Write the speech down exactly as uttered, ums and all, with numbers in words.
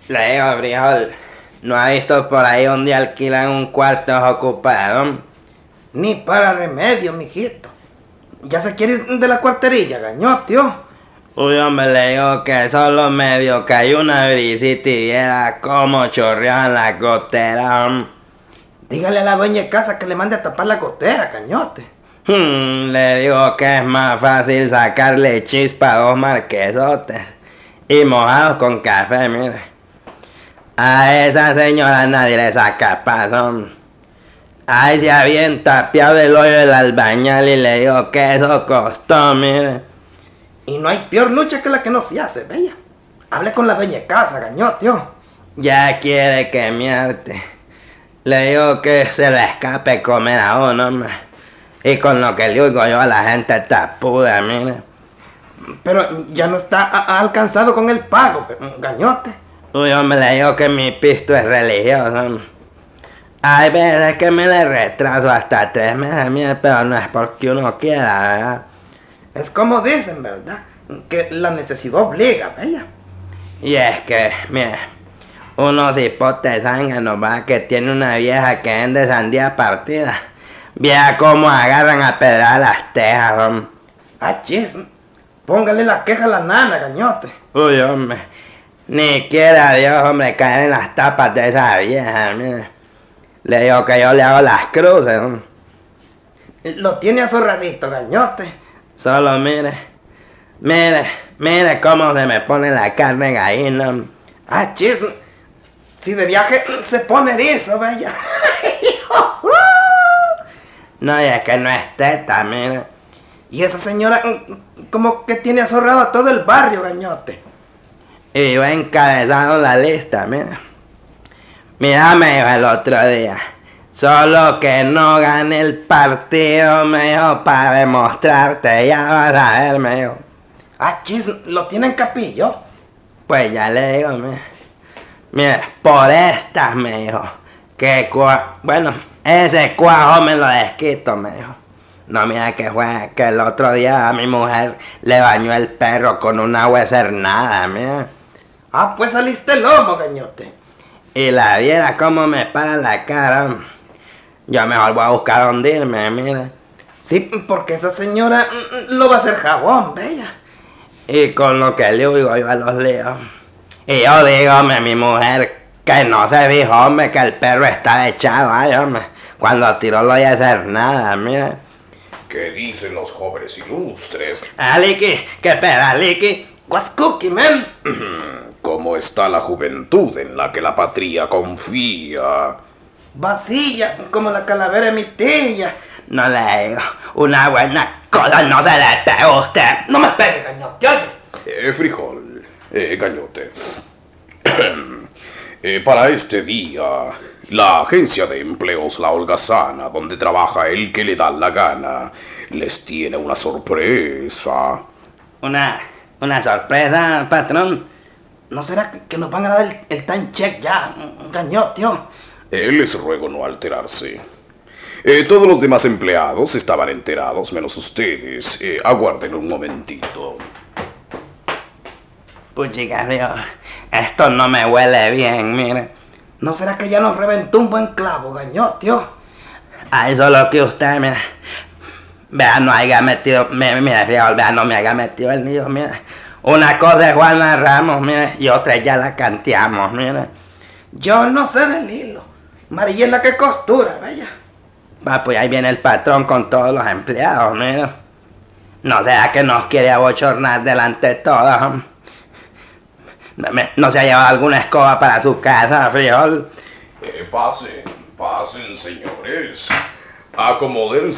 Le digo, frijol, ¿no ha visto por ahí donde alquilan un cuarto ocupado? Ni para remedio, mijito. Ya se quiere ir de la cuarterilla, gañotio. Uy, hombre, le digo que solo medio cayó una brisita y viera cómo chorreaban la gotera. Dígale a la dueña de casa que le mande a tapar la gotera, cañote. Hmm, le digo que es más fácil sacarle chispa a dos marquesotes y mojados con café, mire. A esa señora nadie le saca paso. Ahí se habían tapiado el hoyo del albañal y le digo que eso costó, mire. Y no hay peor lucha que la que no se hace, bella. Hable con la dueña de casa, gañotio. Ya quiere que mierte. Le digo que se le escape comer a uno, hombre. Y con lo que le digo yo a la gente tapuda, mire. Pero ya no está a- a alcanzado con el pago, gañote. Uy, hombre, le digo que mi pisto es religioso. Hay veces que me le retraso hasta tres meses, mire, pero no es porque uno quiera, ¿verdad? Es como dicen, ¿verdad? Que la necesidad obliga, bella. Y es que, mire, unos hipotes zánganos, va, que tiene una vieja que vende sandía partida. Vea cómo agarran a pedrar las tejas, hombre. Ah, chis. Póngale la queja a la nana, gañote. Uy, hombre, ni quiera Dios, hombre, caer en las tapas de esa vieja, mire. Le digo que yo le hago las cruces, hombre. Lo tiene azorradito, gañote. Solo mire, mire, mire cómo se me pone la carne gallina, hombre. Ah, chis. Si de viaje se pone erizo, bella. No, y es que no es teta, mire. Y esa señora como que tiene azorrado a todo el barrio, gañote. Y yo he encabezado la lista, mira. Mira, me dijo el otro día. Solo que no gane el partido, me dijo, para demostrarte. Ya vas a ver, me dijo. Ah, chis, lo tiene en capillo. Pues ya le digo, mira. Mira, por estas, me dijo. Que cua... Bueno, ese cuajo me lo desquito, me dijo. No, mira que fue que el otro día a mi mujer le bañó el perro con un agua cernada, mira. Ah, pues saliste lomo, gañote. Y la viera cómo me para la cara. Yo mejor voy a buscar dónde irme, mira. Sí, porque esa señora lo va a hacer jabón, bella. Y con lo que le digo yo a los líos. Y yo digo, a mi mujer, que no se dijo, hombre, que el perro está echado, ay, hombre. Cuando tiró lo iba a hacer nada, mira. ¿Qué dicen los jóvenes ilustres? Aliki, ¿qué pera, Aliki? What's cooking, man? ¿Cómo está la juventud en la que la patria confía? Vacilla, como la calavera de mi tía. No le digo, una buena cosa no se le pega a usted. No me pegue, gañote, oye. Eh, frijol, eh, gañote. Eh, para este día, la agencia de empleos La Holgazana, donde trabaja el que le da la gana, les tiene una sorpresa. Una, una sorpresa, patrón. ¿No será que nos van a dar el, el time check ya, gañote? Eh, les ruego no alterarse. Eh, todos los demás empleados estaban enterados, menos ustedes. Eh, aguarden un momentito. Puchica, Dios, esto no me huele bien, mire. ¿No será que ya nos reventó un buen clavo, gañote? Ay, solo que usted, mira. Vea, no haya metido, mira, mira, frijol, vea, no me haya metido el nido, mira. Una cosa es Juana Ramos, mira, y otra ya la canteamos, mira. Yo no sé del hilo. María es la que costura, bella. Va, pues ahí viene el patrón con todos los empleados, mira. No sea que nos quiere abochornar delante de todos. No, no se ha llevado alguna escoba para su casa, frijol. Eh, pasen, pasen, señores. Acomódense.